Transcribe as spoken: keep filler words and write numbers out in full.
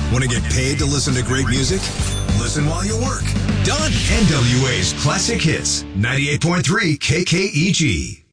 Want to get paid to listen to great music? Listen while you work. Done. N W A's Classic Hits, ninety-eight point three K K E G.